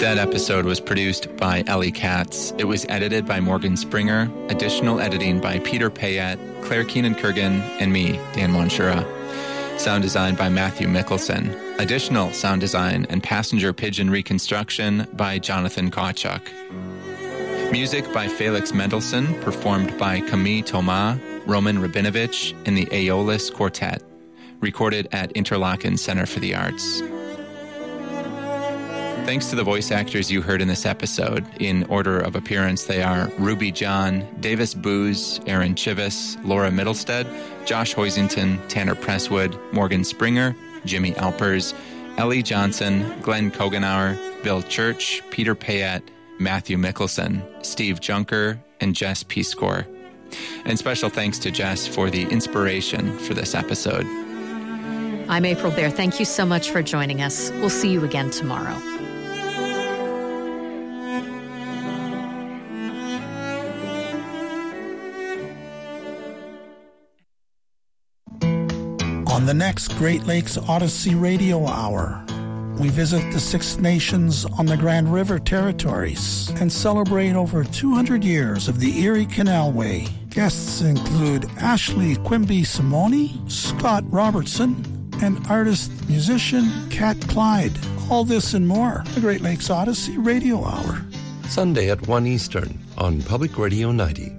That episode was produced by Ellie Katz. It was edited by Morgan Springer. Additional editing by Peter Payette, Claire Keenan-Kurgan, and me, Dan Wanshura. Sound design by Matthew Mickelson. Additional sound design and passenger pigeon reconstruction by Jonathan Kawchuk. Music by Felix Mendelssohn, performed by Camille Thomas, Roman Rabinovich, and the Aeolus Quartet. Recorded at Interlaken Center for the Arts. Thanks to the voice actors you heard in this episode. In order of appearance, they are Ruby John, Davis Booz, Aaron Chivas, Laura Middlestead, Josh Hoisington, Tanner Presswood, Morgan Springer, Jimmy Alpers, Ellie Johnson, Glenn Kogenauer, Bill Church, Peter Payette, Matthew Mickelson, Steve Junker, and Jess Peacecore. And special thanks to Jess for the inspiration for this episode. I'm April Baer. Thank you so much for joining us. We'll see you again tomorrow. On the next Great Lakes Odyssey Radio Hour, we visit the Six Nations on the Grand River Territories and celebrate over 200 years of the Erie Canalway. Guests include Ashley Quimby Simone, Scott Robertson, and artist-musician Kat Clyde. All this and more, the Great Lakes Odyssey Radio Hour. Sunday at 1 Eastern on Public Radio 90.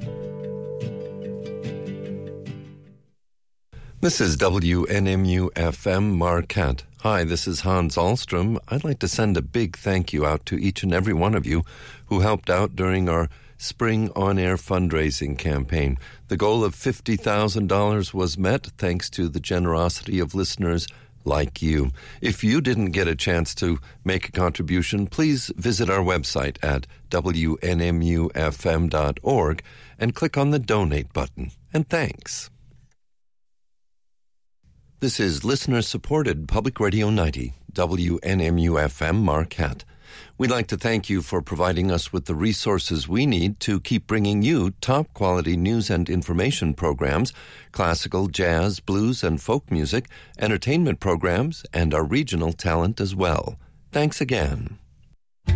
This is WNMU-FM Marquette. Hi, this is Hans Ahlstrom. I'd like to send a big thank you out to each and every one of you who helped out during our Spring On-Air fundraising campaign. The goal of $50,000 was met thanks to the generosity of listeners like you. If you didn't get a chance to make a contribution, please visit our website at WNMUFM.org and click on the Donate button. And thanks. This is listener-supported Public Radio 90, WNMU-FM Marquette. We'd like to thank you for providing us with the resources we need to keep bringing you top-quality news and information programs, classical, jazz, blues, and folk music, entertainment programs, and our regional talent as well. Thanks again.